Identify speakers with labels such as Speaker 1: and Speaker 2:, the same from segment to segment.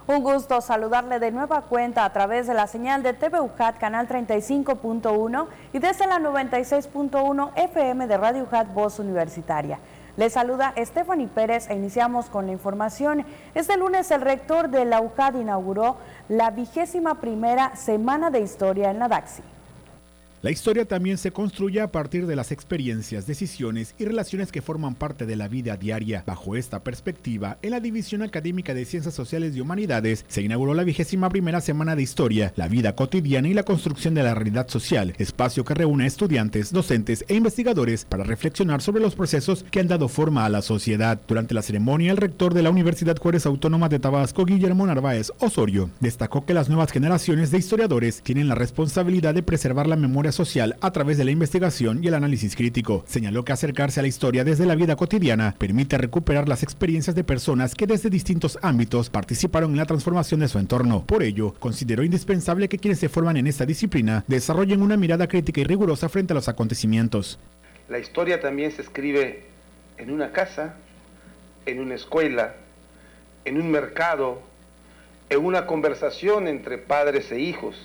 Speaker 1: Un gusto saludarle de nueva cuenta a través de la señal de TV UJAT, canal 35.1 y desde la 96.1 FM de Radio UJAT, Voz Universitaria. Les saluda Stephanie Pérez e iniciamos con la información. Este lunes el rector de la UJAT inauguró la 21ª Semana de Historia en la DACSI.
Speaker 2: La historia también se construye a partir de las experiencias, decisiones y relaciones que forman parte de la vida diaria. Bajo esta perspectiva, en la División Académica de Ciencias Sociales y Humanidades se inauguró la 21ª Semana de Historia, la vida cotidiana y la construcción de la realidad social, espacio que reúne a estudiantes, docentes e investigadores para reflexionar sobre los procesos que han dado forma a la sociedad. Durante la ceremonia, el rector de la Universidad Juárez Autónoma de Tabasco, Guillermo Narváez Osorio, destacó que las nuevas generaciones de historiadores tienen la responsabilidad de preservar la memoria social a través de la investigación y el análisis crítico. Señaló que acercarse a la historia desde la vida cotidiana permite recuperar las experiencias de personas que desde distintos ámbitos participaron en la transformación de su entorno. Por ello, consideró indispensable que quienes se forman en esta disciplina desarrollen una mirada crítica y rigurosa frente a los acontecimientos.
Speaker 3: La historia también se escribe en una casa, en una escuela, en un mercado, en una conversación entre padres e hijos,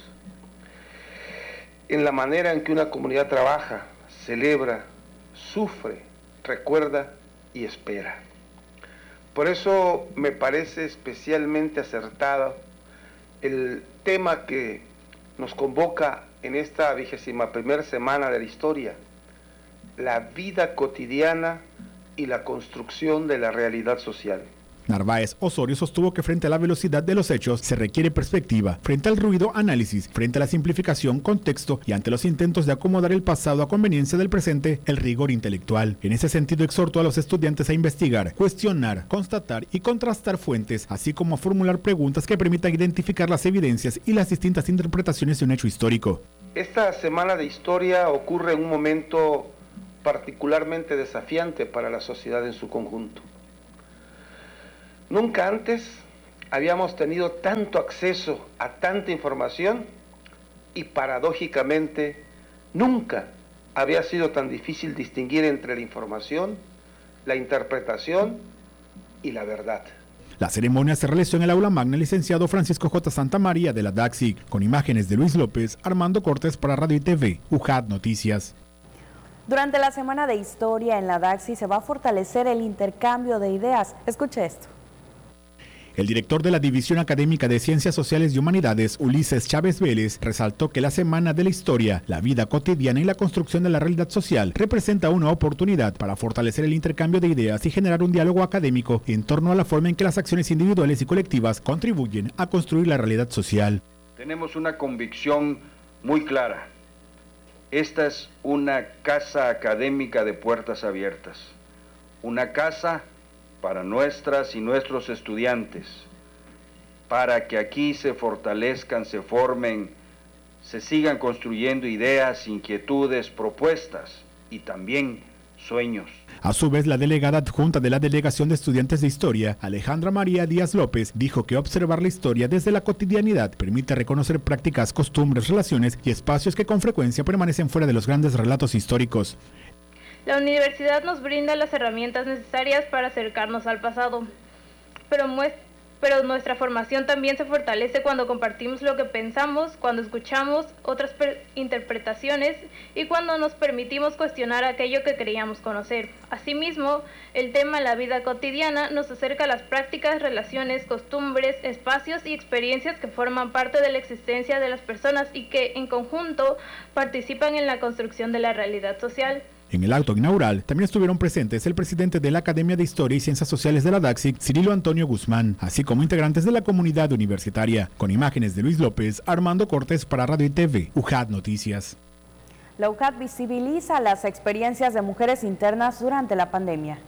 Speaker 3: en la manera en que una comunidad trabaja, celebra, sufre, recuerda y espera. Por eso me parece especialmente acertado el tema que nos convoca en esta 21ª Semana de la Historia, la vida cotidiana y la construcción de la realidad social.
Speaker 2: Narváez Osorio sostuvo que frente a la velocidad de los hechos se requiere perspectiva, frente al ruido, análisis, frente a la simplificación, contexto y ante los intentos de acomodar el pasado a conveniencia del presente, el rigor intelectual. En ese sentido exhortó a los estudiantes a investigar, cuestionar, constatar y contrastar fuentes, así como a formular preguntas que permitan identificar las evidencias y las distintas interpretaciones de un hecho histórico.
Speaker 3: Esta Semana de Historia ocurre en un momento particularmente desafiante para la sociedad en su conjunto. Nunca antes habíamos tenido tanto acceso a tanta información y paradójicamente nunca había sido tan difícil distinguir entre la información, la interpretación y la verdad.
Speaker 2: La ceremonia se realizó en el aula magna licenciado Francisco J. Santamaría de la DACSI, con imágenes de Luis López, Armando Cortés para Radio y TV, UJAT Noticias.
Speaker 1: Durante la Semana de Historia en la DACSI se va a fortalecer el intercambio de ideas. Escuche esto.
Speaker 2: El director de la División Académica de Ciencias Sociales y Humanidades, Ulises Chávez Vélez, resaltó que la Semana de la Historia, la vida cotidiana y la construcción de la realidad social representa una oportunidad para fortalecer el intercambio de ideas y generar un diálogo académico en torno a la forma en que las acciones individuales y colectivas contribuyen a construir la realidad social.
Speaker 4: Tenemos una convicción muy clara. Esta es una casa académica de puertas abiertas, una casa para nuestras y nuestros estudiantes, para que aquí se fortalezcan, se formen, se sigan construyendo ideas, inquietudes, propuestas y también sueños.
Speaker 2: A su vez, la delegada adjunta de la Delegación de Estudiantes de Historia, Alejandra María Díaz López, dijo que observar la historia desde la cotidianidad permite reconocer prácticas, costumbres, relaciones y espacios que con frecuencia permanecen fuera de los grandes relatos históricos.
Speaker 5: La universidad nos brinda las herramientas necesarias para acercarnos al pasado, pero nuestra formación también se fortalece cuando compartimos lo que pensamos, cuando escuchamos otras interpretaciones y cuando nos permitimos cuestionar aquello que creíamos conocer. Asimismo, el tema la vida cotidiana nos acerca a las prácticas, relaciones, costumbres, espacios y experiencias que forman parte de la existencia de las personas y que, en conjunto, participan en la construcción de la realidad social.
Speaker 2: En el acto inaugural también estuvieron presentes el presidente de la Academia de Historia y Ciencias Sociales de la DACSI, Cirilo Antonio Guzmán, así como integrantes de la comunidad universitaria, con imágenes de Luis López, Armando Cortés para Radio y TV, UJAT Noticias.
Speaker 1: La UJAT visibiliza las experiencias de mujeres internas durante la pandemia.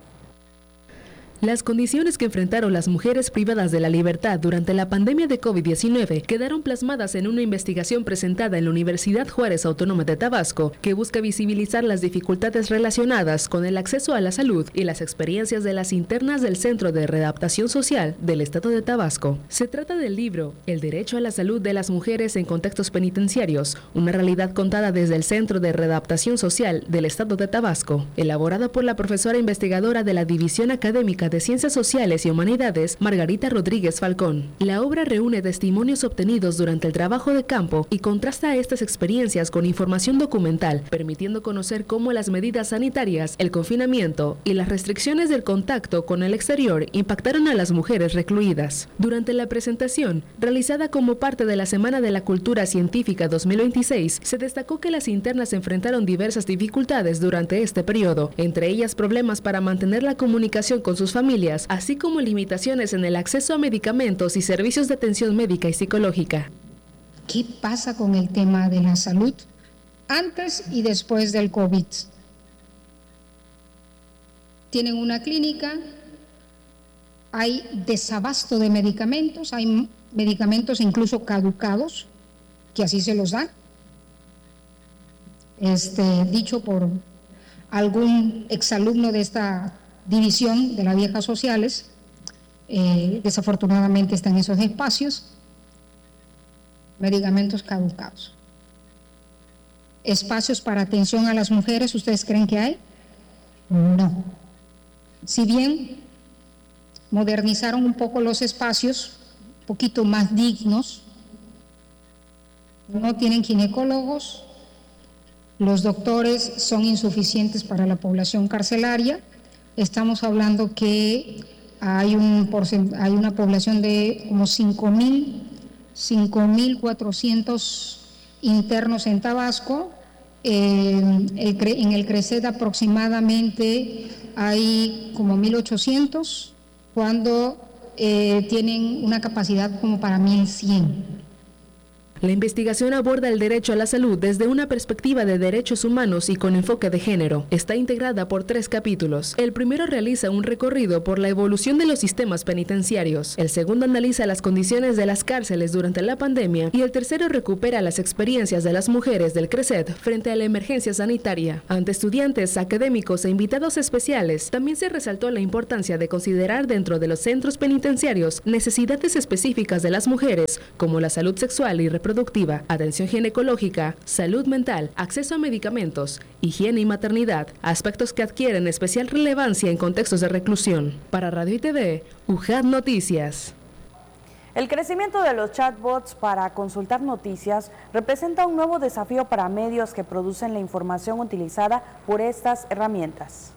Speaker 6: Las condiciones que enfrentaron las mujeres privadas de la libertad durante la pandemia de COVID-19 quedaron plasmadas en una investigación presentada en la Universidad Juárez Autónoma de Tabasco, que busca visibilizar las dificultades relacionadas con el acceso a la salud y las experiencias de las internas del Centro de Readaptación Social del Estado de Tabasco. Se trata del libro El derecho a la salud de las mujeres en contextos penitenciarios, una realidad contada desde el Centro de Readaptación Social del Estado de Tabasco, elaborada por la profesora investigadora de la División Académica de Ciencias Sociales y Humanidades, Margarita Rodríguez Falcón. La obra reúne testimonios obtenidos durante el trabajo de campo y contrasta estas experiencias con información documental, permitiendo conocer cómo las medidas sanitarias, el confinamiento y las restricciones del contacto con el exterior impactaron a las mujeres recluidas. Durante la presentación, realizada como parte de la Semana de la Cultura Científica 2026, se destacó que las internas enfrentaron diversas dificultades durante este periodo, entre ellas problemas para mantener la comunicación con sus familias, así como limitaciones en el acceso a medicamentos y servicios de atención médica y psicológica.
Speaker 7: ¿Qué pasa con el tema de la salud antes y después del COVID? Tienen una clínica, hay desabasto de medicamentos, hay medicamentos incluso caducados, que así se los dan. Dicho por algún exalumno de esta división de la Viejas Sociales, desafortunadamente están esos espacios, medicamentos caducados. ¿Espacios para atención a las mujeres ustedes creen que hay? No. Si bien modernizaron un poco los espacios, un poquito más dignos, no tienen ginecólogos, los doctores son insuficientes para la población carcelaria. Estamos hablando que hay una población de como 5.400 internos en Tabasco. En el CRECED aproximadamente hay como 1.800, cuando tienen una capacidad como para 1.100.
Speaker 6: La investigación aborda el derecho a la salud desde una perspectiva de derechos humanos y con enfoque de género. Está integrada por 3 capítulos. El primero realiza un recorrido por la evolución de los sistemas penitenciarios. El segundo analiza las condiciones de las cárceles durante la pandemia. Y el tercero recupera las experiencias de las mujeres del CRECED frente a la emergencia sanitaria. Ante estudiantes, académicos e invitados especiales, también se resaltó la importancia de considerar dentro de los centros penitenciarios necesidades específicas de las mujeres, como la salud sexual y reproductiva, atención ginecológica, salud mental, acceso a medicamentos, higiene y maternidad, aspectos que adquieren especial relevancia en contextos de reclusión. Para Radio y TV, UJAT Noticias.
Speaker 1: El crecimiento de los chatbots para consultar noticias representa un nuevo desafío para medios que producen la información utilizada por estas herramientas.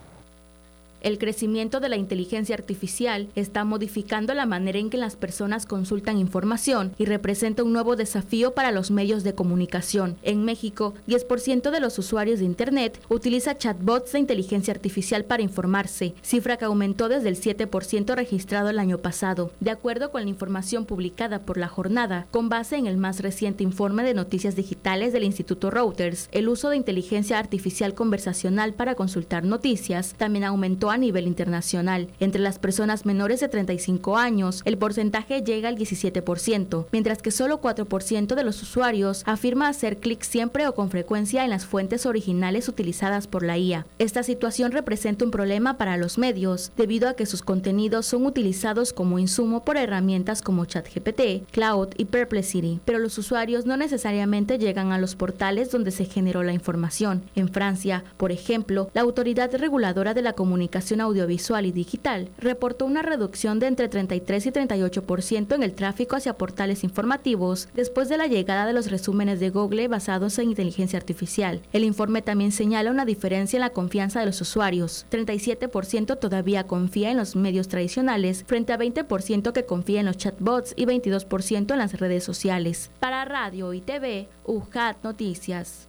Speaker 8: El crecimiento de la inteligencia artificial está modificando la manera en que las personas consultan información y representa un nuevo desafío para los medios de comunicación. En México, 10% de los usuarios de Internet utiliza chatbots de inteligencia artificial para informarse, cifra que aumentó desde el 7% registrado el año pasado. De acuerdo con la información publicada por La Jornada, con base en el más reciente informe de noticias digitales del Instituto Reuters, el uso de inteligencia artificial conversacional para consultar noticias también aumentó a nivel internacional. Entre las personas menores de 35 años, el porcentaje llega al 17%, mientras que solo 4% de los usuarios afirma hacer clic siempre o con frecuencia en las fuentes originales utilizadas por la IA. Esta situación representa un problema para los medios, debido a que sus contenidos son utilizados como insumo por herramientas como ChatGPT, Cloud y Perplexity, pero los usuarios no necesariamente llegan a los portales donde se generó la información. En Francia, por ejemplo, la Autoridad Reguladora de la Comunicación Audiovisual y Digital reportó una reducción de entre 33 y 38% en el tráfico hacia portales informativos después de la llegada de los resúmenes de Google basados en inteligencia artificial. El informe también señala una diferencia en la confianza de los usuarios. 37% todavía confía en los medios tradicionales frente a 20% que confía en los chatbots y 22% en las redes sociales. Para Radio y TV, UJAT Noticias.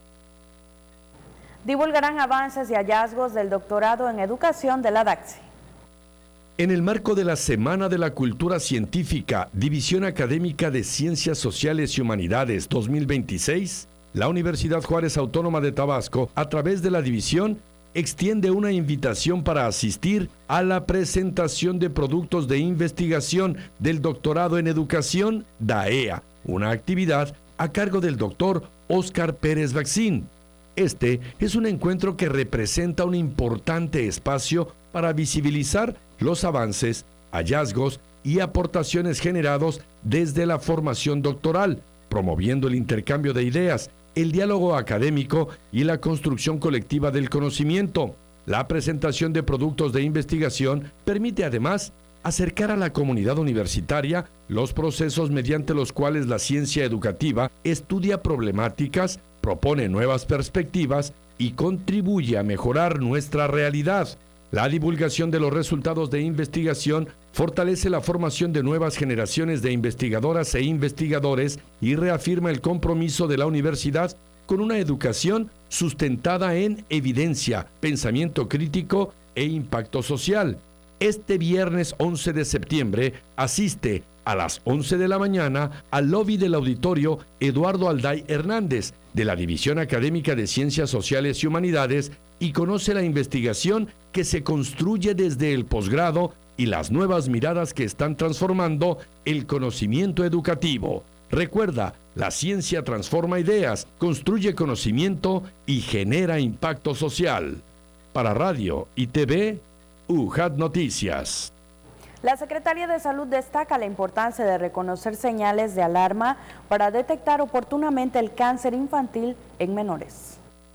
Speaker 1: Divulgarán avances y hallazgos del doctorado en educación de la DACSI.
Speaker 9: En el marco de la Semana de la Cultura Científica, División Académica de Ciencias Sociales y Humanidades 2026, la Universidad Juárez Autónoma de Tabasco, a través de la división, extiende una invitación para asistir a la presentación de productos de investigación del doctorado en educación DAEA, una actividad a cargo del doctor Óscar Pérez Vaccín. Este es un encuentro que representa un importante espacio para visibilizar los avances, hallazgos y aportaciones generados desde la formación doctoral, promoviendo el intercambio de ideas, el diálogo académico y la construcción colectiva del conocimiento. La presentación de productos de investigación permite además acercar a la comunidad universitaria los procesos mediante los cuales la ciencia educativa estudia problemáticas, propone nuevas perspectivas y contribuye a mejorar nuestra realidad. La divulgación de los resultados de investigación fortalece la formación de nuevas generaciones de investigadoras e investigadores y reafirma el compromiso de la universidad con una educación sustentada en evidencia, pensamiento crítico e impacto social. Este viernes 11 de septiembre asiste a las 11 de la mañana al lobby del auditorio Eduardo Alday Hernández de la División Académica de Ciencias Sociales y Humanidades y conoce la investigación que se construye desde el posgrado y las nuevas miradas que están transformando el conocimiento educativo. Recuerda, la ciencia transforma ideas, construye conocimiento y genera impacto social. Para Radio y TV, UJAT Noticias.
Speaker 1: La Secretaría de Salud destaca la importancia de reconocer señales de alarma para detectar oportunamente el cáncer infantil en menores.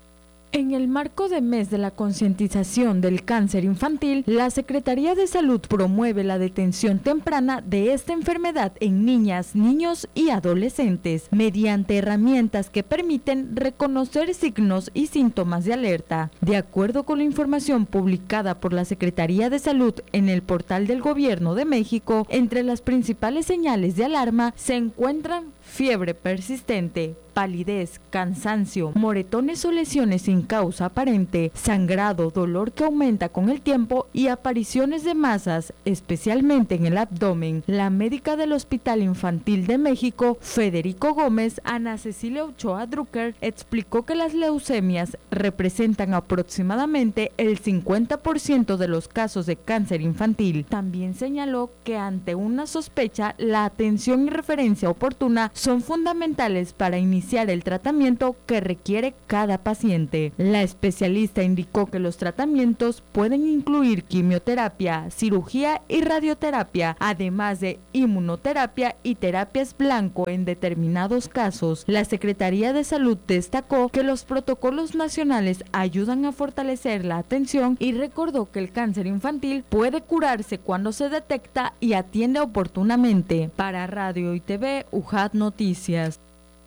Speaker 10: En el marco del mes de la concientización del cáncer infantil, la Secretaría de Salud promueve la detención temprana de esta enfermedad en niñas, niños y adolescentes, mediante herramientas que permiten reconocer signos y síntomas de alerta. De acuerdo con la información publicada por la Secretaría de Salud en el portal del Gobierno de México, entre las principales señales de alarma se encuentran fiebre persistente, palidez, cansancio, moretones o lesiones sin causa aparente, sangrado, dolor que aumenta con el tiempo y apariciones de masas, especialmente en el abdomen. La médica del Hospital Infantil de México, Federico Gómez, Ana Cecilia Ochoa Drucker, explicó que las leucemias representan aproximadamente el 50% de los casos de cáncer infantil. También señaló que ante una sospecha, la atención y referencia oportuna son fundamentales para iniciar el tratamiento que requiere cada paciente. La especialista indicó que los tratamientos pueden incluir quimioterapia, cirugía y radioterapia, además de inmunoterapia y terapias blanco en determinados casos. La Secretaría de Salud destacó que los protocolos nacionales ayudan a fortalecer la atención y recordó que el cáncer infantil puede curarse cuando se detecta y atiende oportunamente. Para Radio y TV, UJAT Noticias.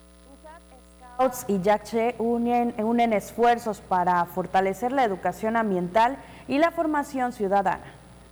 Speaker 1: Scouts y Yache unen esfuerzos para fortalecer la educación ambiental y la formación ciudadana.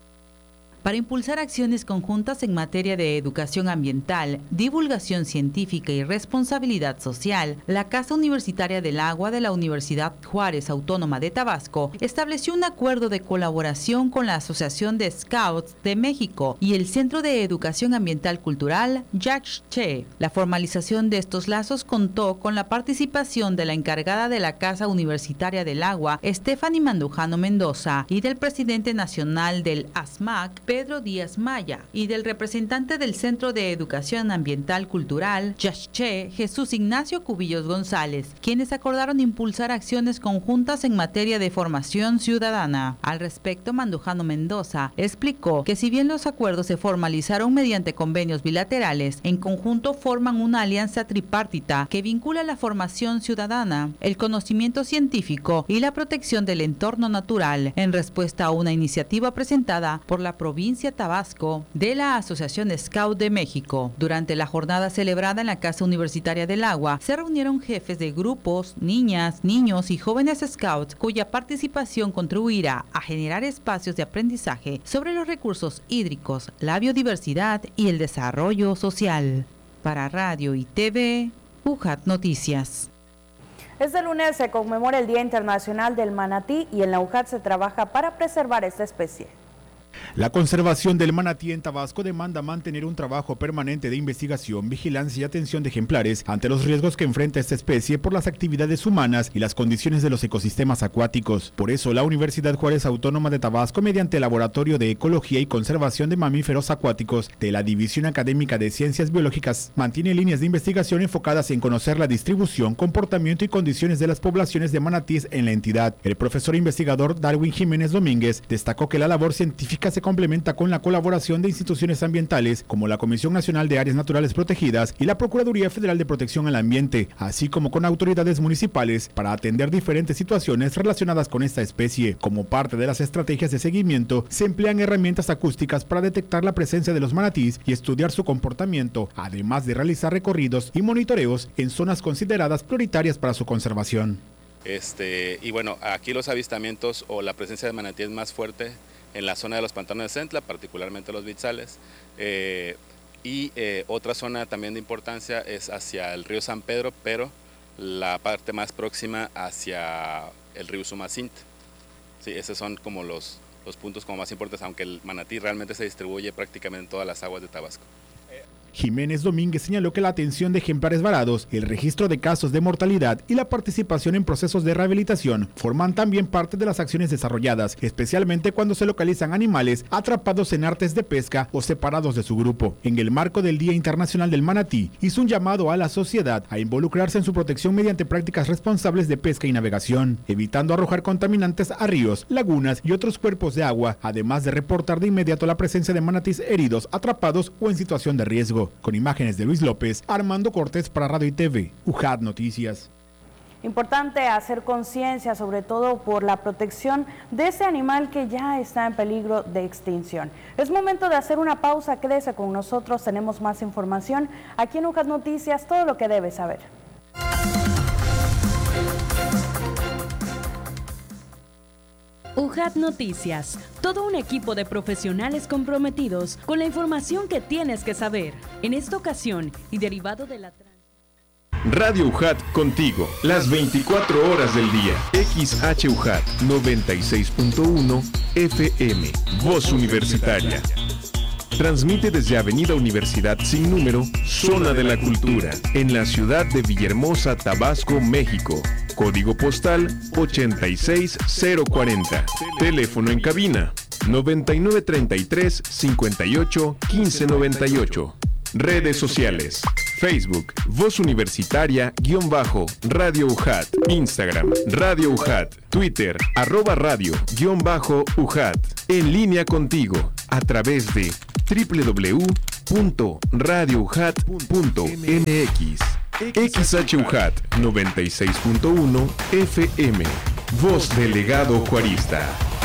Speaker 11: Para impulsar acciones conjuntas en materia de educación ambiental, divulgación científica y responsabilidad social, la Casa Universitaria del Agua de la Universidad Juárez Autónoma de Tabasco estableció un acuerdo de colaboración con la Asociación de Scouts de México y el Centro de Educación Ambiental Cultural Yache. La formalización de estos lazos contó con la participación de la encargada de la Casa Universitaria del Agua, Stephanie Mandujano Mendoza, y del presidente nacional del ASMAC, Pedro Díaz Maya, y del representante del Centro de Educación Ambiental Cultural, Yache, Jesús Ignacio Cubillos González, quienes acordaron impulsar acciones conjuntas en materia de formación ciudadana. Al respecto, Mandujano Mendoza explicó que si bien los acuerdos se formalizaron mediante convenios bilaterales, en conjunto forman una alianza tripartita que vincula la formación ciudadana, el conocimiento científico y la protección del entorno natural, en respuesta a una iniciativa presentada por la provincia Tabasco de la Asociación Scout de México. Durante la jornada celebrada en la Casa Universitaria del Agua, se reunieron jefes de grupos, niñas, niños y jóvenes scouts cuya participación contribuirá a generar espacios de aprendizaje sobre los recursos hídricos, la biodiversidad y el desarrollo social. Para Radio y TV, UJAT Noticias.
Speaker 1: Este lunes se conmemora el Día Internacional del Manatí y en la UJAT se trabaja para preservar esta especie.
Speaker 2: La conservación del manatí en Tabasco demanda mantener un trabajo permanente de investigación, vigilancia y atención de ejemplares ante los riesgos que enfrenta esta especie por las actividades humanas y las condiciones de los ecosistemas acuáticos. Por eso, la Universidad Juárez Autónoma de Tabasco, mediante el Laboratorio de Ecología y Conservación de Mamíferos Acuáticos de la División Académica de Ciencias Biológicas, mantiene líneas de investigación enfocadas en conocer la distribución, comportamiento y condiciones de las poblaciones de manatíes en la entidad. El profesor investigador Darwin Jiménez Domínguez destacó que la labor científica estratégica se complementa con la colaboración de instituciones ambientales como la Comisión Nacional de Áreas Naturales Protegidas y la Procuraduría Federal de Protección al Ambiente, así como con autoridades municipales para atender diferentes situaciones relacionadas con esta especie. Como parte de las estrategias de seguimiento, se emplean herramientas acústicas para detectar la presencia de los manatís y estudiar su comportamiento, además de realizar recorridos y monitoreos en zonas consideradas prioritarias para su conservación.
Speaker 12: Y bueno, aquí los avistamientos o la presencia de manatí es más fuerte en la zona de los pantanos de Centla, particularmente los Vitzales, otra zona también de importancia es hacia el río San Pedro, pero la parte más próxima hacia el río Sumacint. Sí, esos son como los puntos como más importantes, aunque el manatí realmente se distribuye prácticamente en todas las aguas de Tabasco.
Speaker 2: Jiménez Domínguez señaló que la atención de ejemplares varados, el registro de casos de mortalidad y la participación en procesos de rehabilitación forman también parte de las acciones desarrolladas, especialmente cuando se localizan animales atrapados en artes de pesca o separados de su grupo. En el marco del Día Internacional del Manatí, hizo un llamado a la sociedad a involucrarse en su protección mediante prácticas responsables de pesca y navegación, evitando arrojar contaminantes a ríos, lagunas y otros cuerpos de agua, además de reportar de inmediato la presencia de manatís heridos, atrapados o en situación de riesgo. Con imágenes de Luis López, Armando Cortés para Radio y TV, UJAT Noticias.
Speaker 1: Importante hacer conciencia, sobre todo por la protección de ese animal que ya está en peligro de extinción. Es momento de hacer una pausa, quédese con nosotros, tenemos más información aquí en UJAT Noticias, todo lo que debes saber.
Speaker 13: UJAT Noticias, todo un equipo de profesionales comprometidos con la información que tienes que saber. En esta ocasión, y derivado de la...
Speaker 14: Radio UJAT contigo, las 24 horas del día. XHUJAT 96.1 FM, Voz Universitaria. Transmite desde Avenida Universidad sin número, Zona de la Cultura, en la ciudad de Villahermosa, Tabasco, México. Código postal 86040. Teléfono en cabina 9933 58 1598. Redes sociales: Facebook, Voz Universitaria _Radio UJAT, Instagram, Radio UJAT, Twitter, @radio_UJAT. En línea contigo a través de www.radiouJAT.mx. XHUJAT 96.1 FM, Voz del Legado Juarista.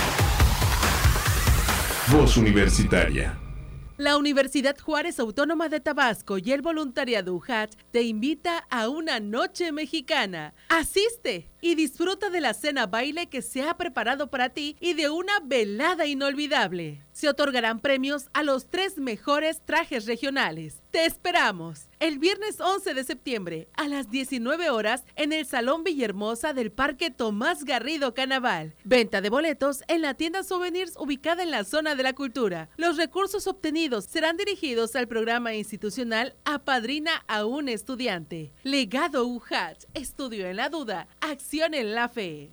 Speaker 14: Voz Universitaria.
Speaker 15: La Universidad Juárez Autónoma de Tabasco y el voluntariado UJAT te invita a una noche mexicana. Asiste y disfruta de la cena baile que se ha preparado para ti y de una velada inolvidable. Se otorgarán premios a los 3 mejores trajes regionales. Te esperamos el viernes 11 de septiembre a las 19 horas en el Salón Villahermosa del Parque Tomás Garrido Canaval. Venta de boletos en la tienda Souvenirs ubicada en la Zona de la Cultura. Los recursos obtenidos serán dirigidos al programa institucional Apadrina a un estudiante. Legado UJAT, estudio en la duda, acción en la fe.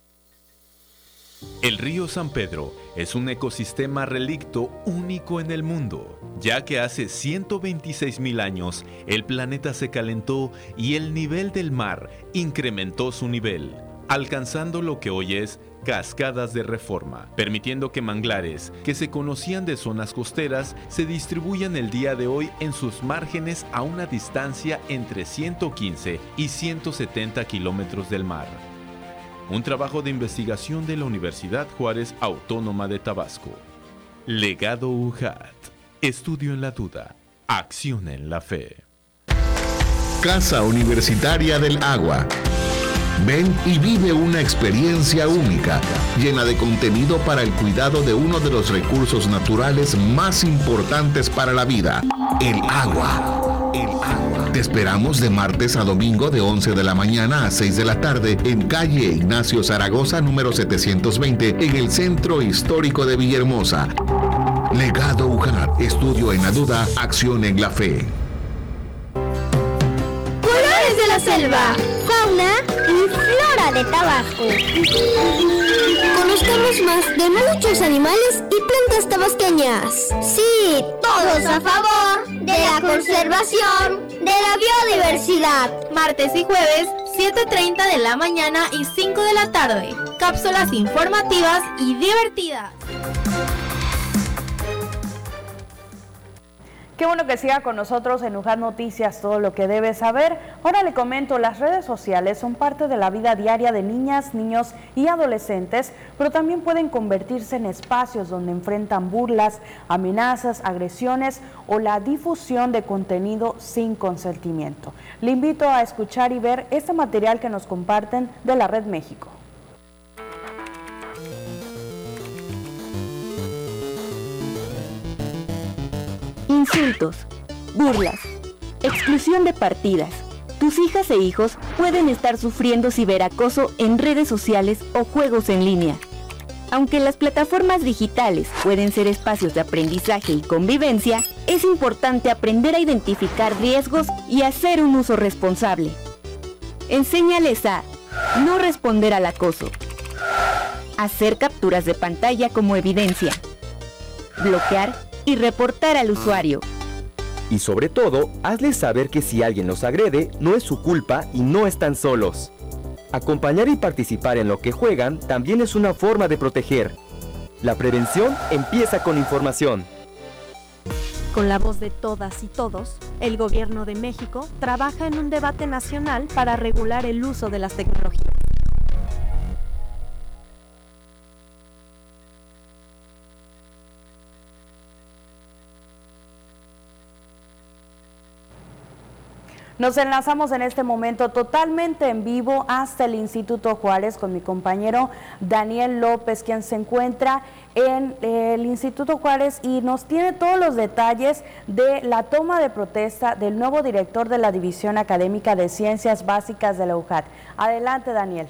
Speaker 16: El río San Pedro es un ecosistema relicto único en el mundo, ya que hace 126.000 años el planeta se calentó y el nivel del mar incrementó su nivel, alcanzando lo que hoy es Cascadas de Reforma, permitiendo que manglares que se conocían de zonas costeras se distribuyan el día de hoy en sus márgenes a una distancia entre 115 y 170 kilómetros del mar. Un trabajo de investigación de la Universidad Juárez Autónoma de Tabasco. Legado UJAT. Estudio en la duda. Acción en la fe.
Speaker 17: Casa Universitaria del Agua. Ven y vive una experiencia única, llena de contenido para el cuidado de uno de los recursos naturales más importantes para la vida, el agua. Te esperamos de martes a domingo de 11 de la mañana a 6 de la tarde en calle Ignacio Zaragoza número 720 en el Centro Histórico de Villahermosa. Legado UJAT, estudio en la duda, acción en la fe.
Speaker 18: Colores de la selva, fauna y flora de Tabasco. Conozcamos más de muchos animales y plantas tabasqueñas. Sí, todos a favor de la conservación de la biodiversidad.
Speaker 19: Martes y jueves, 7:30 de la mañana y 5 de la tarde. Cápsulas informativas y divertidas.
Speaker 1: Qué bueno que siga con nosotros en UJAT Noticias, todo lo que debe saber. Ahora le comento, las redes sociales son parte de la vida diaria de niñas, niños y adolescentes, pero también pueden convertirse en espacios donde enfrentan burlas, amenazas, agresiones o la difusión de contenido sin consentimiento. Le invito a escuchar y ver este material que nos comparten de la Red México.
Speaker 20: Insultos, burlas, exclusión de partidas. Tus hijas e hijos pueden estar sufriendo ciberacoso en redes sociales o juegos en línea. Aunque las plataformas digitales pueden ser espacios de aprendizaje y convivencia, es importante aprender a identificar riesgos y hacer un uso responsable. Enséñales a no responder al acoso, hacer capturas de pantalla como evidencia, bloquear y reportar al usuario.
Speaker 21: Y sobre todo, hazles saber que si alguien los agrede, no es su culpa y no están solos. Acompañar y participar en lo que juegan también es una forma de proteger. La prevención empieza con información.
Speaker 22: Con la voz de todas y todos, el Gobierno de México trabaja en un debate nacional para regular el uso de las tecnologías.
Speaker 1: Nos enlazamos en este momento totalmente en vivo hasta el Instituto Juárez con mi compañero Daniel López, quien se encuentra en el Instituto Juárez y nos tiene todos los detalles de la toma de protesta del nuevo director de la División Académica de Ciencias Básicas de la UJAT. Adelante, Daniel.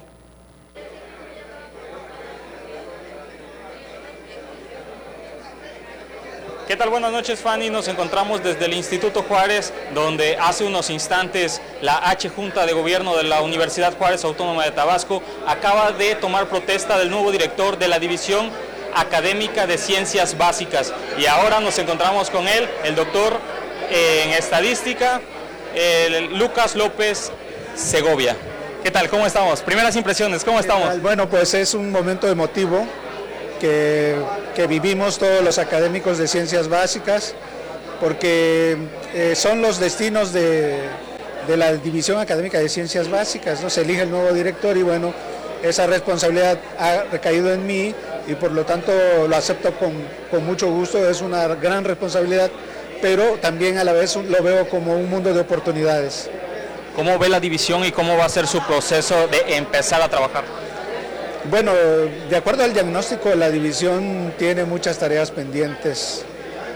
Speaker 23: ¿Qué tal? Buenas noches, Fanny. Nos encontramos desde el Instituto Juárez, donde hace unos instantes la H Junta de Gobierno de la Universidad Juárez Autónoma de Tabasco acaba de tomar protesta del nuevo director de la División Académica de Ciencias Básicas. Y ahora nos encontramos con él, el doctor en Estadística, Lucas López Segovia. ¿Qué tal? ¿Cómo estamos? Primeras impresiones, ¿cómo estamos?
Speaker 24: Bueno, pues es un momento emotivo que vivimos todos los académicos de ciencias básicas, porque son los destinos de la División Académica de Ciencias Básicas, ¿no? Se elige el nuevo director y bueno, esa responsabilidad ha recaído en mí y por lo tanto lo acepto con mucho gusto. Es una gran responsabilidad, pero también a la vez lo veo como un mundo de oportunidades.
Speaker 23: ¿Cómo ve la división y cómo va a ser su proceso de empezar a trabajar?
Speaker 24: Bueno, de acuerdo al diagnóstico, la división tiene muchas tareas pendientes.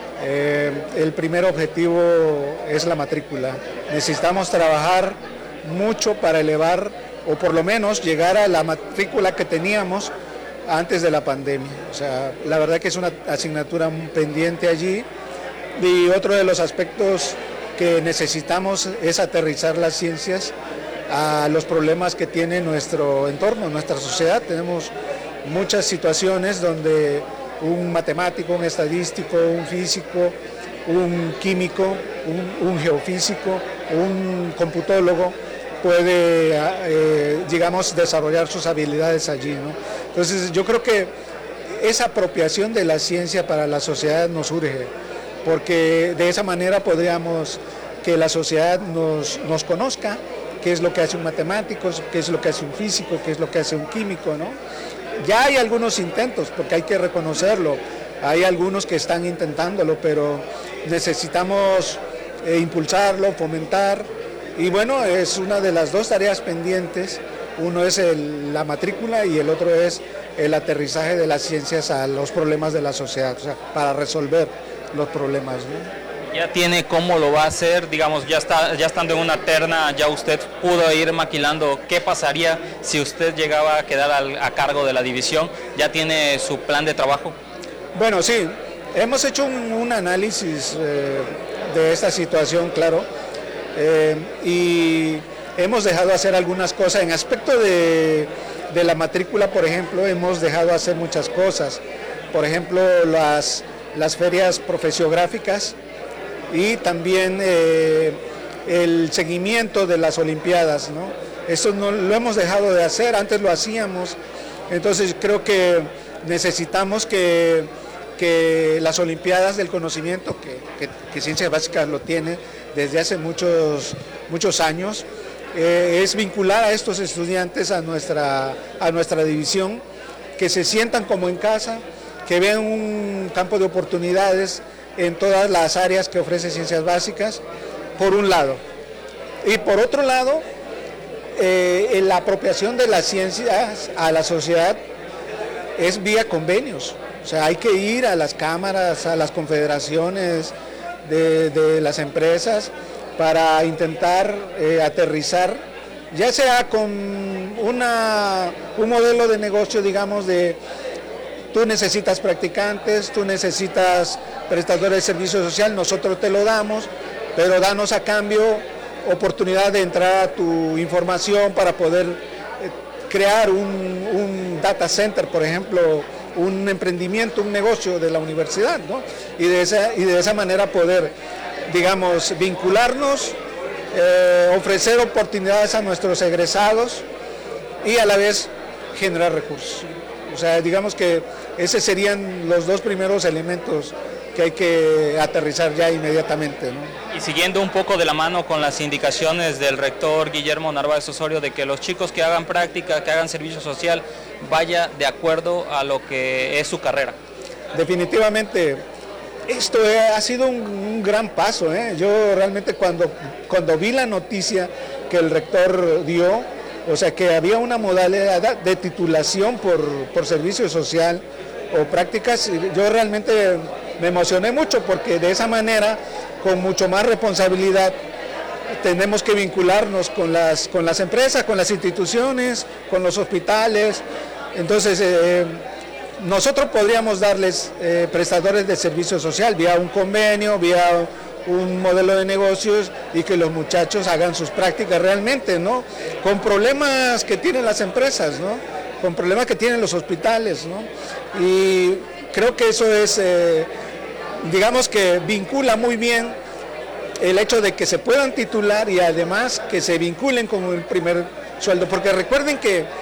Speaker 24: El primer objetivo es la matrícula. Necesitamos trabajar mucho para elevar, o por lo menos llegar a la matrícula que teníamos antes de la pandemia. O sea, la verdad que es una asignatura pendiente allí. Y otro de los aspectos que necesitamos es aterrizar las ciencias a los problemas que tiene nuestro entorno, nuestra sociedad. Tenemos muchas situaciones donde un matemático, un estadístico, un físico, un químico, un geofísico, un computólogo puede, digamos, desarrollar sus habilidades allí, ¿no? Entonces yo creo que esa apropiación de la ciencia para la sociedad nos urge, porque de esa manera podríamos que la sociedad nos conozca, qué es lo que hace un matemático, qué es lo que hace un físico, qué es lo que hace un químico, ¿no? Ya hay algunos intentos, porque hay que reconocerlo, hay algunos que están intentándolo, pero necesitamos impulsarlo, fomentar, y bueno, es una de las dos tareas pendientes. Uno es la matrícula y el otro es el aterrizaje de las ciencias a los problemas de la sociedad, o sea, para resolver los problemas, ¿no?
Speaker 23: Ya tiene cómo lo va a hacer, digamos, ya estando en una terna, ya usted pudo ir maquilando qué pasaría si usted llegaba a quedar a cargo de la división. ¿Ya tiene su plan de trabajo?
Speaker 24: Bueno, sí, hemos hecho un análisis de esta situación, claro, y hemos dejado hacer algunas cosas. En aspecto de la matrícula, por ejemplo, hemos dejado hacer muchas cosas. Por ejemplo, las ferias profesiográficas, y también el seguimiento de las Olimpiadas, ¿no? Eso no lo hemos dejado de hacer, antes lo hacíamos. Entonces creo que necesitamos que que las Olimpiadas del Conocimiento, que Ciencias Básicas lo tiene desde hace muchos años, es vincular a estos estudiantes a nuestra división, que se sientan como en casa, que vean un campo de oportunidades en todas las áreas que ofrece Ciencias Básicas, por un lado. Y por otro lado, la apropiación de las ciencias a la sociedad es vía convenios. O sea, hay que ir a las cámaras, a las confederaciones de las empresas para intentar aterrizar, ya sea con un modelo de negocio, digamos, de tú necesitas practicantes, tú necesitas prestadores de servicio social, nosotros te lo damos, pero danos a cambio oportunidad de entrar a tu información para poder crear un data center, por ejemplo, un emprendimiento, un negocio de la universidad, ¿no? Y de esa manera poder, digamos, vincularnos, ofrecer oportunidades a nuestros egresados y a la vez generar recursos. O sea, digamos que esos serían los dos primeros elementos que hay que aterrizar ya inmediatamente, ¿no?
Speaker 23: Y siguiendo un poco de la mano con las indicaciones del rector Guillermo Narváez Osorio de que los chicos que hagan práctica, que hagan servicio social, vaya de acuerdo a lo que es su carrera.
Speaker 24: Definitivamente, esto ha sido un gran paso, ¿eh? Yo realmente cuando vi la noticia que el rector dio, o sea que había una modalidad de titulación por servicio social o prácticas, yo realmente me emocioné mucho porque de esa manera, con mucho más responsabilidad, tenemos que vincularnos con las empresas, con las instituciones, con los hospitales. Entonces, nosotros podríamos darles prestadores de servicio social vía un convenio, vía un modelo de negocios y que los muchachos hagan sus prácticas realmente, ¿no? Con problemas que tienen las empresas, ¿no? Con problemas que tienen los hospitales, ¿no? Y creo que eso es, digamos que vincula muy bien el hecho de que se puedan titular y además que se vinculen con el primer sueldo, porque recuerden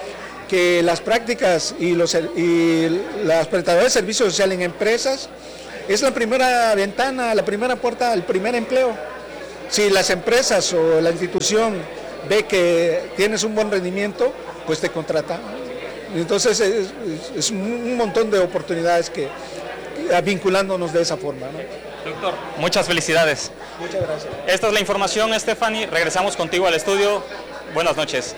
Speaker 24: que las prácticas y las prestadoras de servicio social en empresas es la primera ventana, la primera puerta al primer empleo. Si las empresas o la institución ve que tienes un buen rendimiento, pues te contrata. Entonces es un montón de oportunidades que vinculándonos de esa forma, ¿no?
Speaker 23: Doctor, muchas felicidades.
Speaker 24: Muchas gracias.
Speaker 23: Esta es la información, Stephanie. Regresamos contigo al estudio. Buenas noches.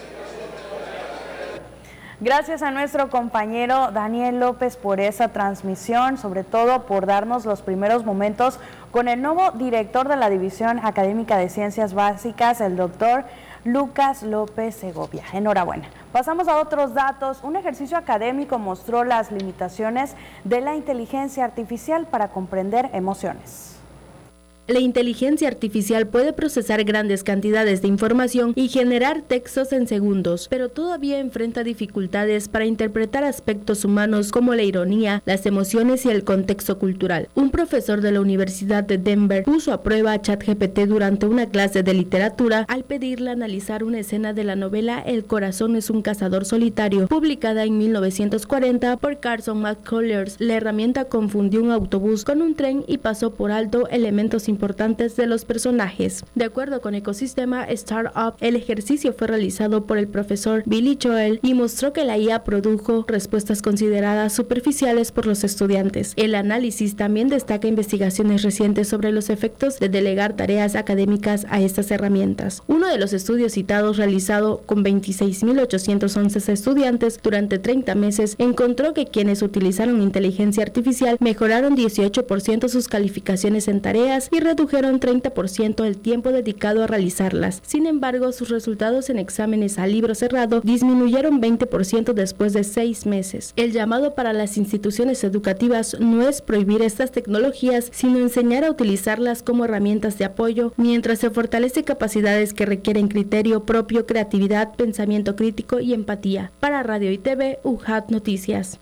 Speaker 1: Gracias a nuestro compañero Daniel López por esa transmisión, sobre todo por darnos los primeros momentos con el nuevo director de la División Académica de Ciencias Básicas, el doctor Lucas López Segovia. Enhorabuena. Pasamos a otros datos. Un ejercicio académico mostró las limitaciones de la inteligencia artificial para comprender emociones.
Speaker 8: La inteligencia artificial puede procesar grandes cantidades de información y generar textos en segundos, pero todavía enfrenta dificultades para interpretar aspectos humanos como la ironía, las emociones y el contexto cultural. Un profesor de la Universidad de Denver puso a prueba a ChatGPT durante una clase de literatura al pedirle analizar una escena de la novela El corazón es un cazador solitario, publicada en 1940 por Carson McCullers. La herramienta confundió un autobús con un tren y pasó por alto elementos importantes de los personajes. De acuerdo con Ecosistema Startup, el ejercicio fue realizado por el profesor Billy Joel y mostró que la IA produjo respuestas consideradas superficiales por los estudiantes. El análisis también destaca investigaciones recientes sobre los efectos de delegar tareas académicas a estas herramientas. Uno de los estudios citados, realizado con 26.811 estudiantes durante 30 meses, encontró que quienes utilizaron inteligencia artificial mejoraron 18% sus calificaciones en tareas y redujeron 30% el tiempo dedicado a realizarlas. Sin embargo, sus resultados en exámenes a libro cerrado disminuyeron 20% después de 6 meses. El llamado para las instituciones educativas no es prohibir estas tecnologías, sino enseñar a utilizarlas como herramientas de apoyo, mientras se fortalece capacidades que requieren criterio propio, creatividad, pensamiento crítico y empatía. Para Radio y TV, UJAT Noticias.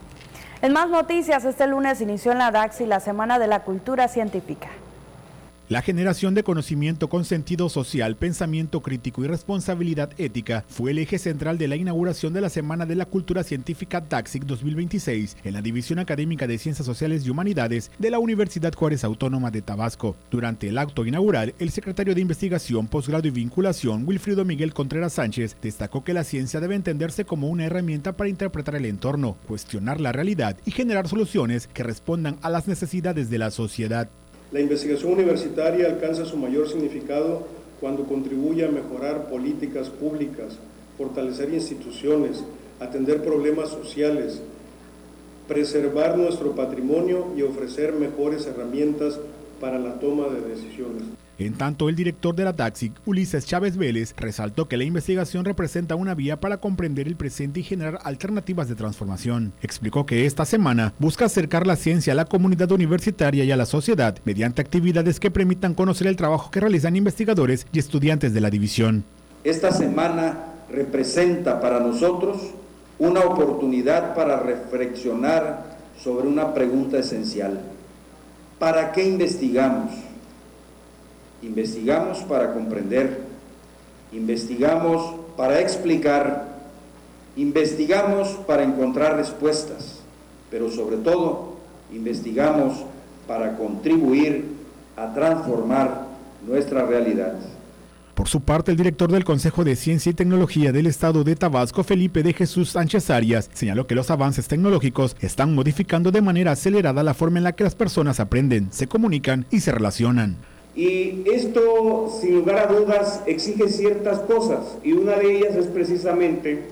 Speaker 1: En más noticias, este lunes inició en la DAXI la Semana de la Cultura Científica.
Speaker 2: La generación de conocimiento con sentido social, pensamiento crítico y responsabilidad ética fue el eje central de la inauguración de la Semana de la Cultura Científica TACSIC 2026 en la División Académica de Ciencias Sociales y Humanidades de la Universidad Juárez Autónoma de Tabasco. Durante el acto inaugural, el secretario de Investigación, Posgrado y Vinculación, Wilfrido Miguel Contreras Sánchez, destacó que la ciencia debe entenderse como una herramienta para interpretar el entorno, cuestionar la realidad y generar soluciones que respondan a las necesidades de la sociedad.
Speaker 3: La investigación universitaria alcanza su mayor significado cuando contribuye a mejorar políticas públicas, fortalecer instituciones, atender problemas sociales, preservar nuestro patrimonio y ofrecer mejores herramientas para la toma de decisiones.
Speaker 2: En tanto, el director de la TACSIC, Ulises Chávez Vélez, resaltó que la investigación representa una vía para comprender el presente y generar alternativas de transformación. Explicó que esta semana busca acercar la ciencia a la comunidad universitaria y a la sociedad mediante actividades que permitan conocer el trabajo que realizan investigadores y estudiantes de la división.
Speaker 4: Esta semana representa para nosotros una oportunidad para reflexionar sobre una pregunta esencial. ¿Para qué investigamos? Investigamos para comprender, investigamos para explicar, investigamos para encontrar respuestas, pero sobre todo investigamos para contribuir a transformar nuestra realidad.
Speaker 2: Por su parte, el director del Consejo de Ciencia y Tecnología del Estado de Tabasco, Felipe de Jesús Sánchez Arias, señaló que los avances tecnológicos están modificando de manera acelerada la forma en la que las personas aprenden, se comunican y se relacionan.
Speaker 5: Y esto, sin lugar a dudas, exige ciertas cosas, y una de ellas es precisamente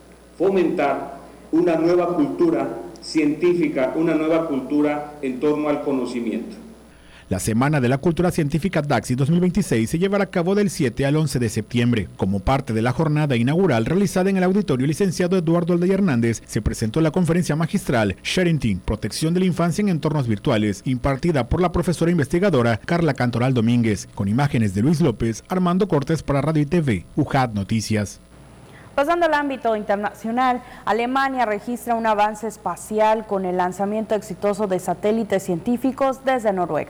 Speaker 5: fomentar una nueva cultura científica, una nueva cultura en torno al conocimiento.
Speaker 2: La Semana de la Cultura Científica TACSIC 2026 se llevará a cabo del 7 al 11 de septiembre. Como parte de la jornada inaugural realizada en el auditorio licenciado Eduardo Aldey Hernández, se presentó la conferencia magistral Sharing, Protección de la Infancia en Entornos Virtuales, impartida por la profesora investigadora Carla Cantoral Domínguez, con imágenes de Luis López, Armando Cortés para Radio y TV, UJAT Noticias.
Speaker 1: Pasando al ámbito internacional, Alemania registra un avance espacial con el lanzamiento exitoso de satélites científicos desde Noruega.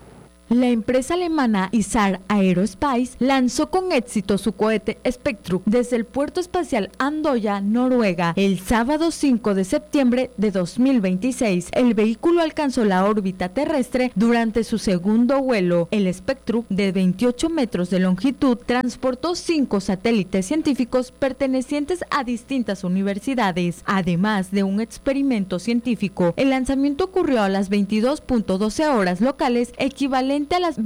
Speaker 10: La empresa alemana ISAR Aerospace lanzó con éxito su cohete Spectrum desde el puerto espacial Andoya, Noruega, el sábado 5 de septiembre de 2026. El vehículo alcanzó la órbita terrestre durante su segundo vuelo. El Spectrum, de 28 metros de longitud, transportó 5 satélites científicos pertenecientes a distintas universidades, además de un experimento científico. El lanzamiento ocurrió a las 22:12 horas locales, equivalente a las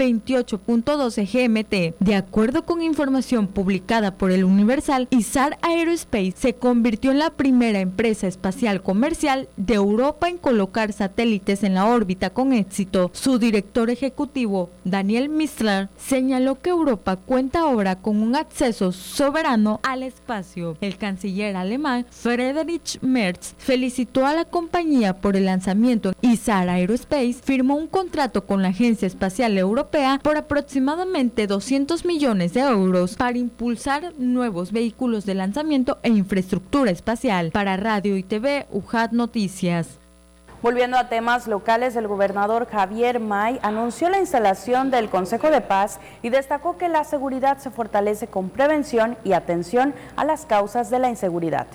Speaker 10: 28:12 GMT. De acuerdo con información publicada por el Universal, ISAR Aerospace se convirtió en la primera empresa espacial comercial de Europa en colocar satélites en la órbita con éxito. Su director ejecutivo, Daniel Mistler, señaló que Europa cuenta ahora con un acceso soberano al espacio. El canciller alemán, Friedrich Merz, felicitó a la compañía por el lanzamiento. ISAR Aerospace firmó un contrato con la Agencia Espacial Europea por aproximadamente 200 millones de euros para impulsar nuevos vehículos de lanzamiento e infraestructura espacial. Para Radio y TV, UJAT Noticias.
Speaker 1: Volviendo a temas locales, el gobernador Javier May anunció la instalación del Consejo de Paz y destacó que la seguridad se fortalece con prevención y atención a las causas de la inseguridad.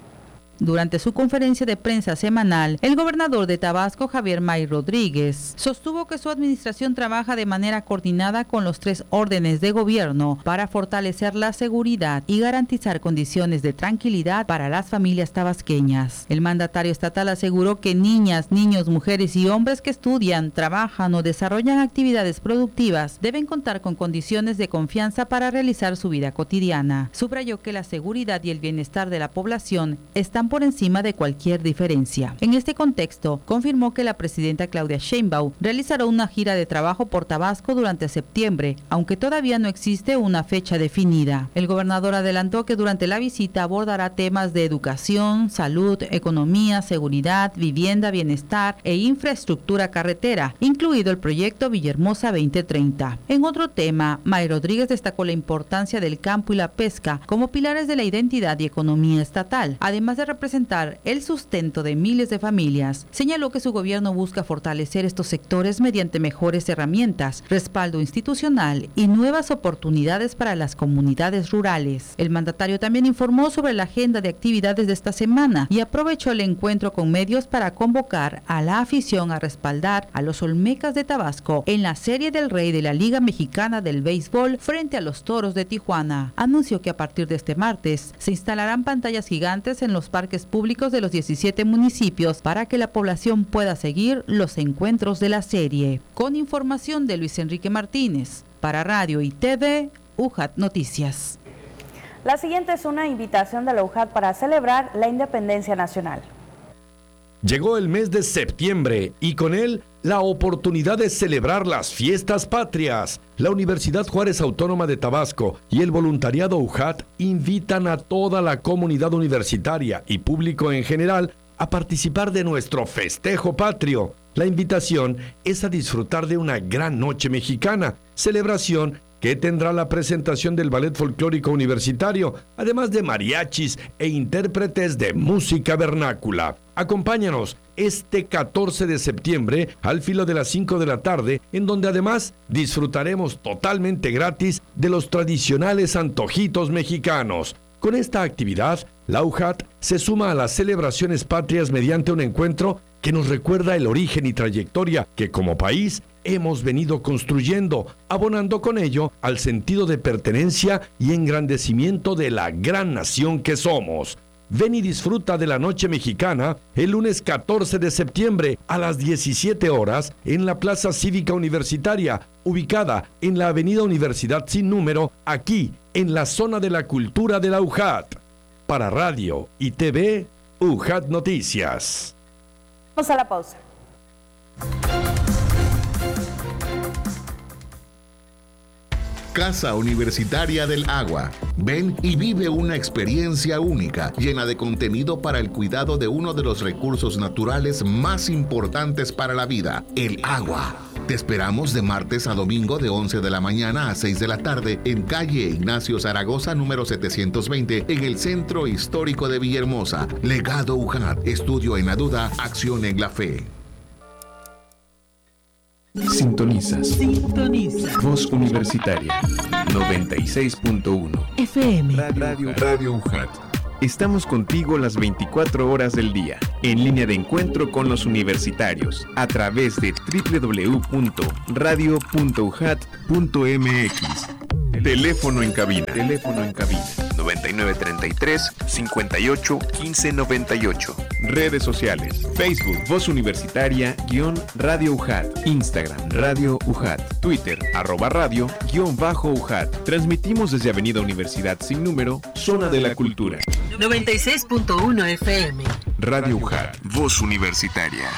Speaker 11: Durante su conferencia de prensa semanal, el gobernador de Tabasco, Javier May Rodríguez, sostuvo que su administración trabaja de manera coordinada con los 3 órdenes de gobierno para fortalecer la seguridad y garantizar condiciones de tranquilidad para las familias tabasqueñas. El mandatario estatal aseguró que niñas, niños, mujeres y hombres que estudian, trabajan o desarrollan actividades productivas deben contar con condiciones de confianza para realizar su vida cotidiana. Subrayó que la seguridad y el bienestar de la población están por encima de cualquier diferencia. En este contexto, confirmó que la presidenta Claudia Sheinbaum realizará una gira de trabajo por Tabasco durante septiembre, aunque todavía no existe una fecha definida. El gobernador adelantó que durante la visita abordará temas de educación, salud, economía, seguridad, vivienda, bienestar e infraestructura carretera, incluido el proyecto Villahermosa 2030. En otro tema, May Rodríguez destacó la importancia del campo y la pesca como pilares de la identidad y economía estatal, además de representar el sustento de miles de familias. Señaló que su gobierno busca fortalecer estos sectores mediante mejores herramientas, respaldo institucional y nuevas oportunidades para las comunidades rurales. El mandatario también informó sobre la agenda de actividades de esta semana y aprovechó el encuentro con medios para convocar a la afición a respaldar a los Olmecas de Tabasco en la Serie del Rey de la Liga Mexicana del Béisbol frente a los Toros de Tijuana. Anunció que a partir de este martes se instalarán pantallas gigantes en los parques públicos de los 17 municipios para que la población pueda seguir los encuentros de la serie. Con información de Luis Enrique Martínez, para Radio y TV, UJAT Noticias.
Speaker 1: La siguiente es una invitación de la UJAT para celebrar la independencia nacional.
Speaker 6: Llegó el mes de septiembre y con él la oportunidad de celebrar las fiestas patrias. La Universidad Juárez Autónoma de Tabasco y el voluntariado UJAT invitan a toda la comunidad universitaria y público en general a participar de nuestro festejo patrio. La invitación es a disfrutar de una gran noche mexicana, celebración que tendrá la presentación del Ballet Folclórico Universitario, además de mariachis e intérpretes de música vernácula. Acompáñanos este 14 de septiembre al filo de las 5 de la tarde, en donde además disfrutaremos totalmente gratis de los tradicionales antojitos mexicanos. Con esta actividad, la UJAT se suma a las celebraciones patrias mediante un encuentro que nos recuerda el origen y trayectoria que como país hemos venido construyendo, abonando con ello al sentido de pertenencia y engrandecimiento de la gran nación que somos. Ven y disfruta de la Noche Mexicana el lunes 14 de septiembre a las 17 horas en la Plaza Cívica Universitaria, ubicada en la Avenida Universidad Sin Número, aquí en la zona de la cultura de la UJAT. Para Radio y TV, UJAT Noticias.
Speaker 1: Vamos a la pausa.
Speaker 17: Casa Universitaria del Agua. Ven y vive una experiencia única, llena de contenido para el cuidado de uno de los recursos naturales más importantes para la vida, el agua. Te esperamos de martes a domingo de 11 de la mañana a 6 de la tarde en calle Ignacio Zaragoza número 720 en el Centro Histórico de Villahermosa. Legado UJAT, estudio en la duda, acción en la fe.
Speaker 14: Sintonizas. Voz Universitaria 96.1
Speaker 10: FM.
Speaker 14: Radio UJAT. Estamos contigo las 24 horas del día, en línea de encuentro con los universitarios, a través de www.radio.ujat.mx. Teléfono en cabina. 9933-58-1598. Redes sociales. Facebook, Voz Universitaria-Radio UJAT. Instagram, Radio UJAT. Twitter, @radio_UJAT. Transmitimos desde Avenida Universidad Sin Número, Zona de la Cultura.
Speaker 7: 96.1 FM.
Speaker 14: Radio UJAT. Voz Universitaria.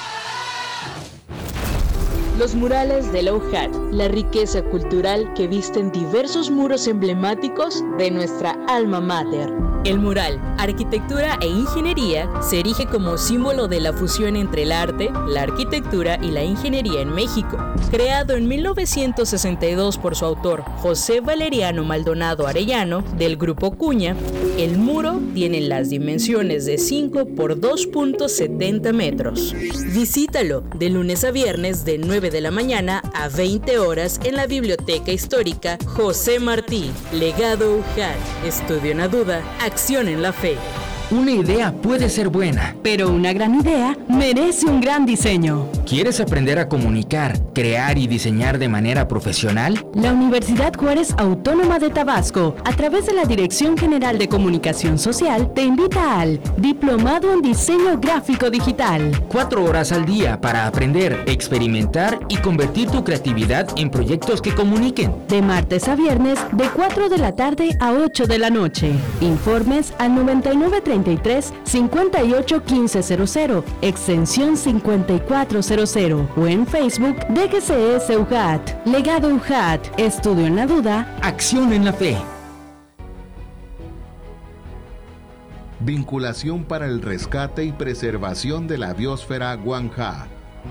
Speaker 9: Los murales de la UJAT, la riqueza cultural que visten diversos muros emblemáticos de nuestra alma mater.
Speaker 12: El mural, arquitectura e ingeniería, se erige como símbolo de la fusión entre el arte, la arquitectura y la ingeniería en México. Creado en 1962 por su autor, José Valeriano Maldonado Arellano, del Grupo Cuña, el muro tiene las dimensiones de 5 por 2.70 metros. Visítalo de lunes a viernes de 9 de la mañana a 20 horas en la Biblioteca Histórica José Martí. Legado UJAT, estudio en la duda, acción en la fe.
Speaker 25: Una idea puede ser buena,
Speaker 13: pero una gran idea merece un gran diseño.
Speaker 25: ¿Quieres aprender a comunicar, crear y diseñar de manera profesional?
Speaker 13: La Universidad Juárez Autónoma de Tabasco, a través de la Dirección General de Comunicación Social, te invita al Diplomado en Diseño Gráfico Digital.
Speaker 25: 4 horas al día para aprender, experimentar y convertir tu creatividad en proyectos que comuniquen.
Speaker 13: De martes a viernes, de 4 de la tarde a 8 de la noche. Informes al 9933-581500, extensión 5400 o en Facebook DGCS UJAT. Legado UJAT, estudio en la duda,
Speaker 25: acción en la fe.
Speaker 17: Vinculación para el rescate y preservación de la biosfera Guanjá.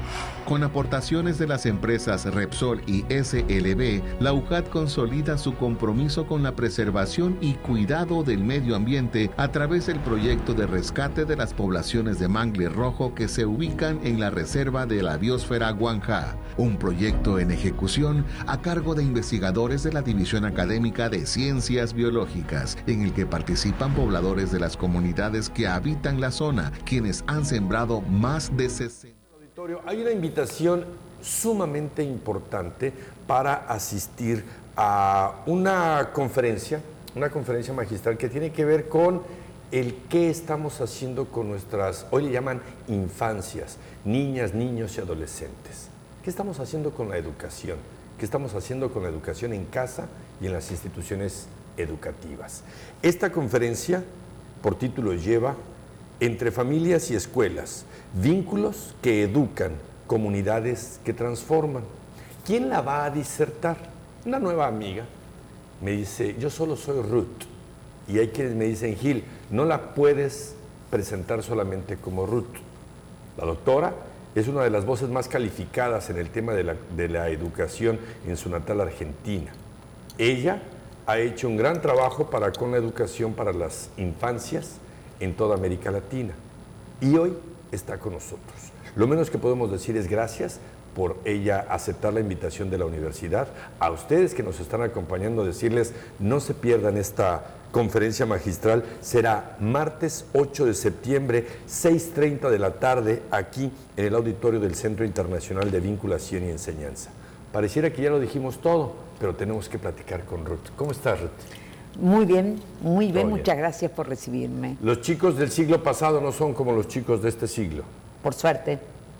Speaker 17: Con aportaciones de las empresas Repsol y SLB, la UJAT consolida su compromiso con la preservación y cuidado del medio ambiente a través del proyecto de rescate de las poblaciones de mangle rojo que se ubican en la reserva de la biosfera Guanjá, un proyecto en ejecución a cargo de investigadores de la División Académica de Ciencias Biológicas, en el que participan pobladores de las comunidades que habitan la zona, quienes han sembrado más de 60.
Speaker 6: Hay una invitación sumamente importante para asistir a una conferencia magistral que tiene que ver con el qué estamos haciendo con nuestras, hoy le llaman infancias, niñas, niños y adolescentes. ¿Qué estamos haciendo con la educación? ¿Qué estamos haciendo con la educación en casa y en las instituciones educativas? Esta conferencia, por título lleva Entre familias y escuelas, vínculos que educan, comunidades que transforman. ¿Quién la va a disertar? Una nueva amiga me dice, yo solo soy Ruth. Y hay quienes me dicen, Gil, no la puedes presentar solamente como Ruth. La doctora es una de las voces más calificadas en el tema de la educación en su natal Argentina. Ella ha hecho un gran trabajo con la educación para las infancias en toda América Latina y hoy está con nosotros. Lo menos que podemos decir es gracias por ella aceptar la invitación de la universidad. A ustedes que nos están acompañando, decirles no se pierdan esta conferencia magistral. Será martes 8 de septiembre, 6:30 de la tarde, aquí en el auditorio del Centro Internacional de Vinculación y Enseñanza. Pareciera que ya lo dijimos todo, pero tenemos que platicar con Ruth. ¿Cómo estás, Ruth?
Speaker 15: Muy bien, muchas gracias por recibirme.
Speaker 6: Los chicos del siglo pasado no son como los chicos de este siglo.
Speaker 15: Por suerte.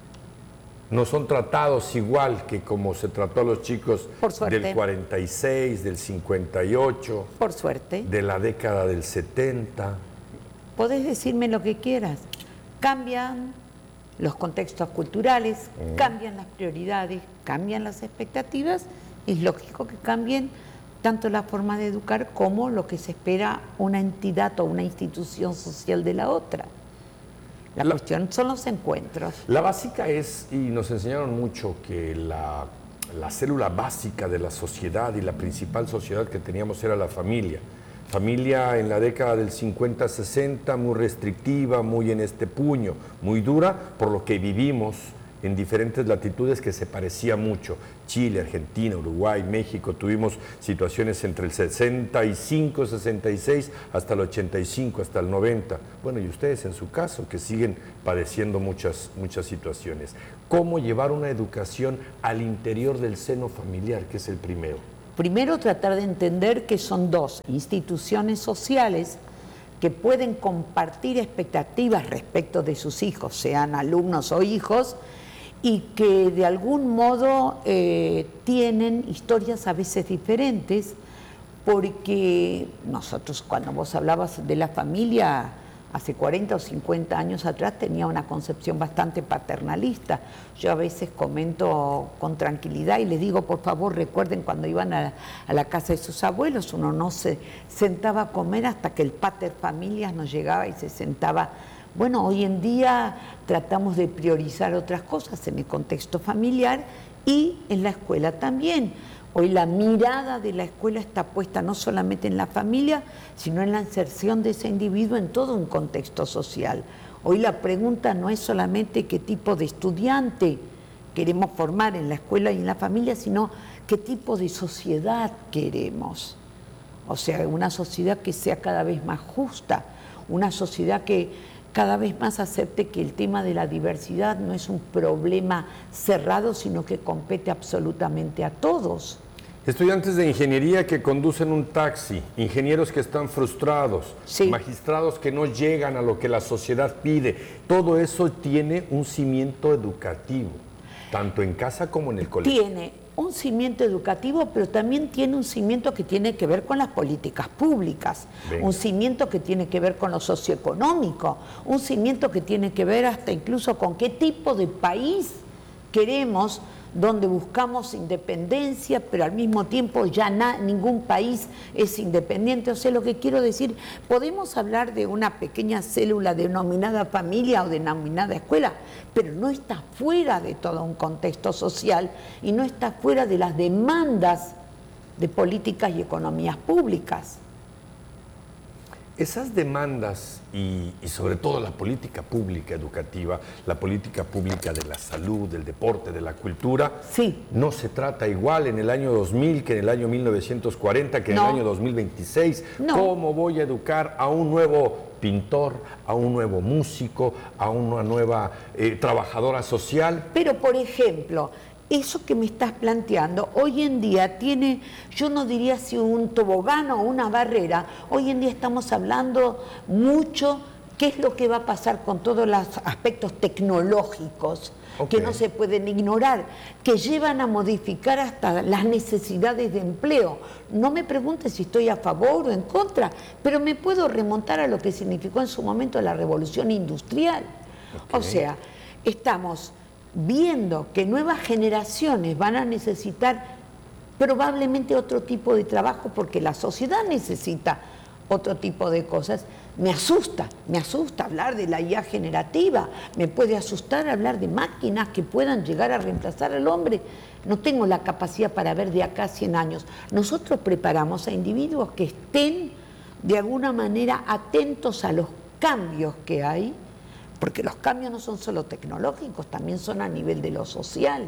Speaker 6: No son tratados igual que como se trató a los chicos del 46, del 58.
Speaker 15: Por suerte.
Speaker 6: De la década del 70.
Speaker 15: Podés decirme lo que quieras. Cambian los contextos culturales, cambian las prioridades, cambian las expectativas. Es lógico que cambien tanto la forma de educar como lo que se espera una entidad o una institución social de la otra. La cuestión son los encuentros.
Speaker 6: La básica es, y nos enseñaron mucho, que la célula básica de la sociedad y la principal sociedad que teníamos era la familia. Familia en la década del 50-60, muy restrictiva, muy en este puño, muy dura, por lo que vivimos en diferentes latitudes que se parecía mucho. Chile, Argentina, Uruguay, México, tuvimos situaciones entre el 65, 66, hasta el 85, hasta el 90. Bueno, y ustedes en su caso, que siguen padeciendo muchas situaciones. ¿Cómo llevar una educación al interior del seno familiar, que es el primero?
Speaker 15: Primero, tratar de entender que son dos instituciones sociales que pueden compartir expectativas respecto de sus hijos, sean alumnos o hijos, y que de algún modo tienen historias a veces diferentes, porque nosotros, cuando vos hablabas de la familia, hace 40 o 50 años atrás tenía una concepción bastante paternalista. Yo a veces comento con tranquilidad y les digo, por favor, recuerden cuando iban a la casa de sus abuelos, uno no se sentaba a comer hasta que el pater familias nos llegaba y se sentaba. Bueno, hoy en día tratamos de priorizar otras cosas en el contexto familiar y en la escuela también. Hoy la mirada de la escuela está puesta no solamente en la familia, sino en la inserción de ese individuo en todo un contexto social. Hoy la pregunta no es solamente qué tipo de estudiante queremos formar en la escuela y en la familia, sino qué tipo de sociedad queremos. O sea, una sociedad que sea cada vez más justa, una sociedad que cada vez más acepte que el tema de la diversidad no es un problema cerrado, sino que compete absolutamente a todos.
Speaker 6: Estudiantes de ingeniería que conducen un taxi, ingenieros que están frustrados, magistrados que no llegan a lo que la sociedad pide, todo eso tiene un cimiento educativo, tanto en casa como en el colegio.
Speaker 15: Tiene un cimiento educativo, pero también tiene un cimiento que tiene que ver con las políticas públicas, un cimiento que tiene que ver con lo socioeconómico, un cimiento que tiene que ver hasta incluso con qué tipo de país queremos, donde buscamos independencia, pero al mismo tiempo ya ningún país es independiente. O sea, lo que quiero decir, podemos hablar de una pequeña célula denominada familia o denominada escuela, pero no está fuera de todo un contexto social y no está fuera de las demandas de políticas y economías públicas.
Speaker 6: Esas demandas y sobre todo la política pública educativa, la política pública de la salud, del deporte, de la cultura,
Speaker 15: sí,
Speaker 6: no se trata igual en el año 2000 que en el año 1940, que en el año 2026.
Speaker 15: No.
Speaker 6: ¿Cómo voy a educar a un nuevo pintor, a un nuevo músico, a una nueva trabajadora social?
Speaker 15: Pero, por ejemplo, eso que me estás planteando, hoy en día tiene, yo no diría si un tobogán o una barrera, hoy en día estamos hablando mucho qué es lo que va a pasar con todos los aspectos tecnológicos, que no se pueden ignorar, que llevan a modificar hasta las necesidades de empleo. No me preguntes si estoy a favor o en contra, pero me puedo remontar a lo que significó en su momento la revolución industrial. O sea, estamos viendo que nuevas generaciones van a necesitar probablemente otro tipo de trabajo porque la sociedad necesita otro tipo de cosas. Me asusta hablar de la IA generativa, me puede asustar hablar de máquinas que puedan llegar a reemplazar al hombre. No tengo la capacidad para ver de acá a 100 años. Nosotros preparamos a individuos que estén de alguna manera atentos a los cambios que hay, porque los cambios no son solo tecnológicos, también son a nivel de lo social.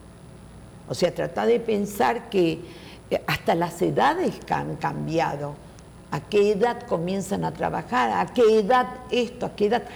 Speaker 15: O sea, trata de pensar que hasta las edades han cambiado. ¿A qué edad comienzan a trabajar? ¿A qué edad esto? ¿A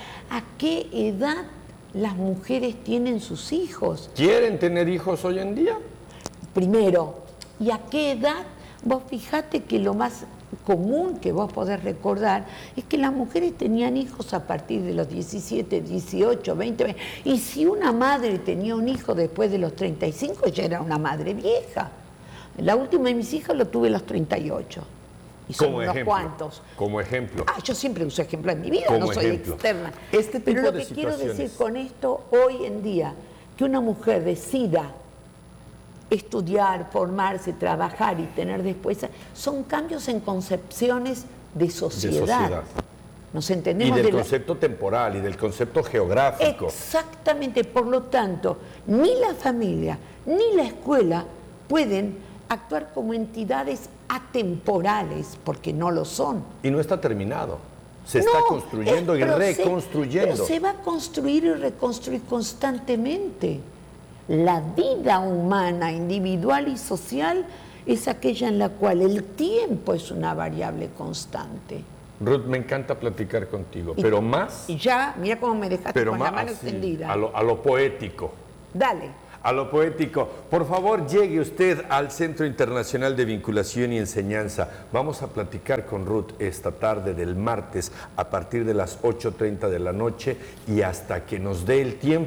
Speaker 15: qué edad las mujeres tienen sus hijos?
Speaker 6: ¿Quieren tener hijos hoy en día?
Speaker 15: Primero, ¿y a qué edad? Vos fijate que lo más común que vos podés recordar es que las mujeres tenían hijos a partir de los 17, 18, 20, y si una madre tenía un hijo después de los 35 ya era una madre vieja. La última de mis hijas lo tuve a los 38 y son unos cuantos.
Speaker 6: Como ejemplo.
Speaker 15: Yo siempre uso ejemplo en mi vida, no soy externa.
Speaker 6: Este tipo
Speaker 15: pero lo
Speaker 6: de
Speaker 15: que quiero
Speaker 6: situaciones.
Speaker 15: decir con esto hoy en día, que una mujer decida estudiar, formarse, trabajar y tener después, son cambios en concepciones de sociedad. ¿Nos entendemos?
Speaker 6: Y del concepto temporal y del concepto geográfico.
Speaker 15: Exactamente, por lo tanto, ni la familia ni la escuela pueden actuar como entidades atemporales, porque no lo son.
Speaker 6: Y no está terminado. Se está construyendo y reconstruyendo.
Speaker 15: Pero se va a construir y reconstruir constantemente. La vida humana, individual y social, es aquella en la cual el tiempo es una variable constante.
Speaker 6: Ruth, me encanta platicar contigo, pero más...
Speaker 15: Y ya, mira cómo me dejaste con la mano extendida.
Speaker 6: A lo poético.
Speaker 15: Dale.
Speaker 6: A lo poético. Por favor, llegue usted al Centro Internacional de Vinculación y Enseñanza. Vamos a platicar con Ruth esta tarde del martes a partir de las 8:30 de la noche y hasta que nos dé el tiempo.